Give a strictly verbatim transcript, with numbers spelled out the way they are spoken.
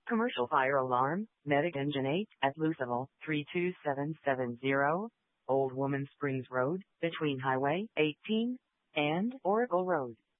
Commercial fire alarm, Medic Engine eight at Luceville, three two seven seven zero, Old Woman Springs Road, between Highway eighteen and Oracle Road.